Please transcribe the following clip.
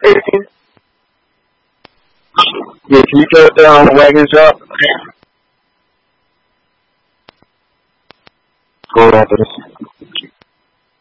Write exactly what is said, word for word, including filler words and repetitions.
eighteen. Yeah, can you go down the wagon shop? Go after this.